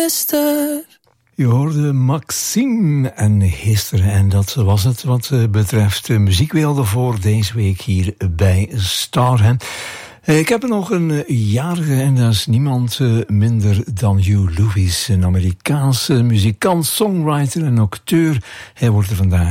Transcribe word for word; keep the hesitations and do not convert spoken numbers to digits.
Je hoorde Maxime en gisteren, en dat was het wat betreft de muziekwereld voor deze week hier bij Starham. Ik heb er nog een jarige en dat is niemand minder dan Hugh Lewis, een Amerikaanse muzikant, songwriter en acteur. Hij wordt er vandaag